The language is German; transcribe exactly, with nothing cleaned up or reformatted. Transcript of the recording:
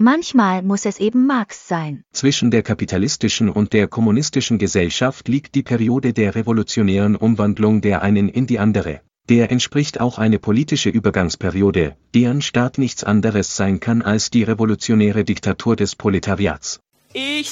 Manchmal muss es eben Marx sein. Zwischen der kapitalistischen und der kommunistischen Gesellschaft liegt die Periode der revolutionären Umwandlung der einen in die andere. Der entspricht auch eine politische Übergangsperiode, deren Start nichts anderes sein kann als die revolutionäre Diktatur des Proletariats. Ich